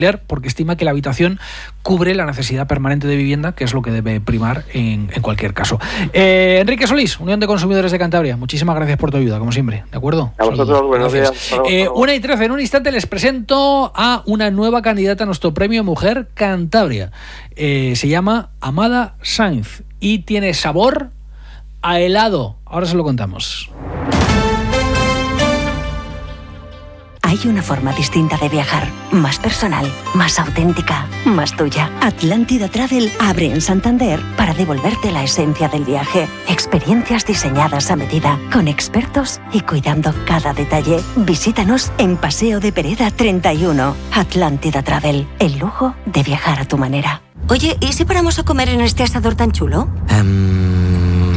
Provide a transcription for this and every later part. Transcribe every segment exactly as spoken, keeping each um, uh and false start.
porque estima que la habitación cubre la necesidad permanente de vivienda, que es lo que debe primar en, en cualquier caso. Eh, Enrique Solís, Unión de Consumidores de Cantabria, muchísimas gracias por tu ayuda, como siempre, ¿de acuerdo? A vosotros, sí, buenos gracias. días. Eh, una y trece, en un instante les presento a una nueva candidata a nuestro premio Mujer Cantabria. Eh, se llama Amada Sainz y tiene sabor a helado. Ahora se lo contamos. Hay una forma distinta de viajar, más personal, más auténtica, más tuya. Atlántida Travel abre en Santander para devolverte la esencia del viaje. Experiencias diseñadas a medida, con expertos y cuidando cada detalle. Visítanos en Paseo de Pereda treinta y uno. Atlántida Travel, el lujo de viajar a tu manera. Oye, ¿y si paramos a comer en este asador tan chulo? Um...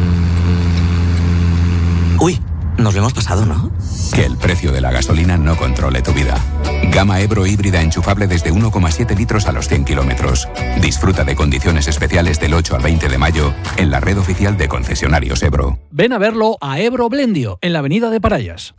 Uy, nos lo hemos pasado, ¿no? Que el precio de la gasolina no controle tu vida. Gama Ebro híbrida enchufable desde uno coma siete litros a los cien kilómetros. Disfruta de condiciones especiales del ocho al veinte de mayo en la red oficial de concesionarios Ebro. Ven a verlo a Ebro Blendio, en la avenida de Parayas.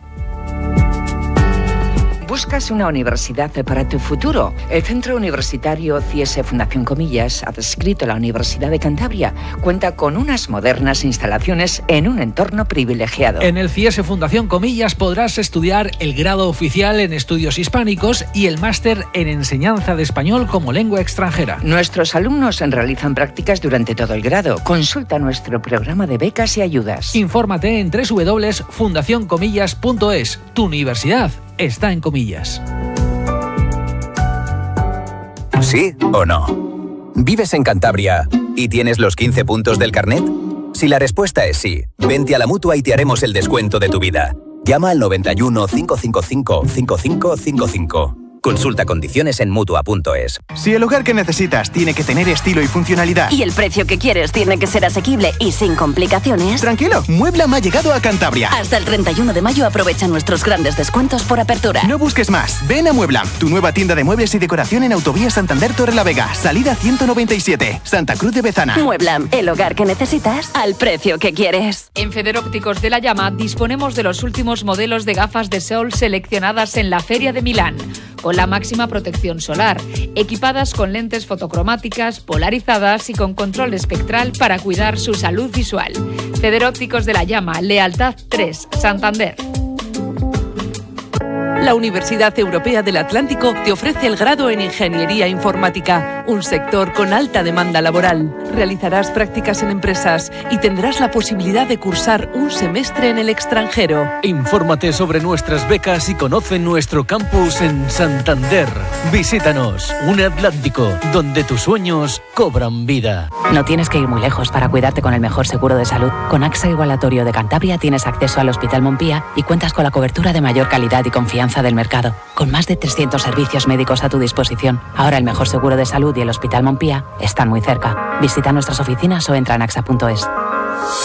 ¿Buscas una universidad para tu futuro? El Centro Universitario C I E S Fundación Comillas, adscrito a la Universidad de Cantabria, cuenta con unas modernas instalaciones en un entorno privilegiado. En el C I E S Fundación Comillas podrás estudiar el grado oficial en estudios hispánicos y el máster en enseñanza de español como lengua extranjera. Nuestros alumnos realizan prácticas durante todo el grado. Consulta nuestro programa de becas y ayudas. Infórmate en doble u doble u doble u punto fundación comillas punto es. Tu universidad está en Comillas. ¿Sí o no? ¿Vives en Cantabria y tienes los quince puntos del carnet? Si la respuesta es sí, vente a la Mutua y te haremos el descuento de tu vida. Llama al noventa y uno, cinco cinco cinco, cinco cinco cinco cinco. Consulta condiciones en Mutua punto es. Si el hogar que necesitas tiene que tener estilo y funcionalidad, y el precio que quieres tiene que ser asequible y sin complicaciones, tranquilo, Mueblam ha llegado a Cantabria. Hasta el treinta y uno de mayo aprovecha nuestros grandes descuentos por apertura. No busques más, ven a Mueblam, tu nueva tienda de muebles y decoración en Autovía Santander Torrelavega, salida ciento noventa y siete, Santa Cruz de Bezana. Mueblam, el hogar que necesitas al precio que quieres. En Federópticos de la Llama disponemos de los últimos modelos de gafas de sol seleccionadas en la Feria de Milán, con la máxima protección solar, equipadas con lentes fotocromáticas, polarizadas y con control espectral para cuidar su salud visual. Federópticos de la Llama, Lealtad tres, Santander. La Universidad Europea del Atlántico te ofrece el grado en Ingeniería Informática, un sector con alta demanda laboral. Realizarás prácticas en empresas y tendrás la posibilidad de cursar un semestre en el extranjero. Infórmate sobre nuestras becas y conoce nuestro campus en Santander. Visítanos, un Atlántico, donde tus sueños cobran vida. No tienes que ir muy lejos para cuidarte con el mejor seguro de salud. Con AXA Igualatorio de Cantabria tienes acceso al Hospital Montpía y cuentas con la cobertura de mayor calidad y confianza del mercado, con más de trescientos servicios médicos a tu disposición. Ahora el mejor seguro de salud y el Hospital Montpía están muy cerca. Visita nuestras oficinas o entra en axa punto es.